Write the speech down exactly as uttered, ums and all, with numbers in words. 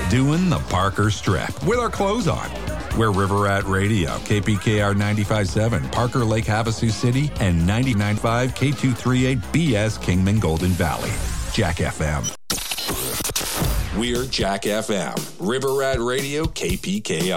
doing the Parker Strip with our clothes on. We're River Rat Radio, K P K R ninety-five point seven, Parker Lake, Havasu City, and ninety-nine point five K two thirty-eight B S Kingman Golden Valley. Jack F M. We're Jack F M, River Rat Radio, K P K R.